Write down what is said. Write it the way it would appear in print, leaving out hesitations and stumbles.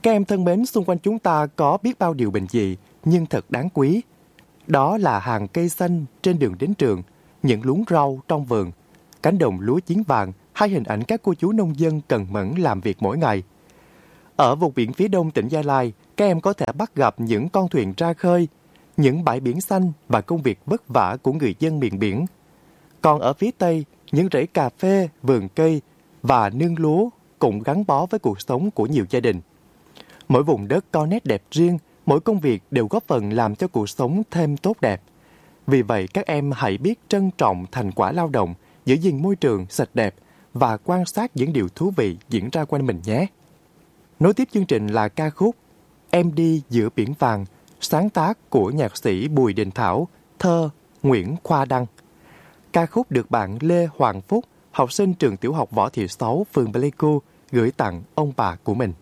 Các em thân mến, xung quanh chúng ta có biết bao điều bình dị nhưng thật đáng quý. Đó là hàng cây xanh trên đường đến trường, những luống rau trong vườn, cánh đồng lúa chín vàng hay hình ảnh các cô chú nông dân cần mẫn làm việc mỗi ngày. Ở vùng biển phía đông tỉnh Gia Lai, các em có thể bắt gặp những con thuyền ra khơi, những bãi biển xanh và công việc vất vả của người dân miền biển. Còn ở phía tây, những rẫy cà phê, vườn cây và nương lúa cũng gắn bó với cuộc sống của nhiều gia đình. Mỗi vùng đất có nét đẹp riêng, mỗi công việc đều góp phần làm cho cuộc sống thêm tốt đẹp. Vì vậy, các em hãy biết trân trọng thành quả lao động, giữ gìn môi trường sạch đẹp và quan sát những điều thú vị diễn ra quanh mình nhé. Nối tiếp chương trình là ca khúc Em đi giữa biển vàng, sáng tác của nhạc sĩ Bùi Đình Thảo, thơ Nguyễn Khoa Đăng. Ca khúc được bạn Lê Hoàng Phúc, học sinh trường tiểu học Võ Thị Sáu, phường Pleiku, gửi tặng ông bà của mình.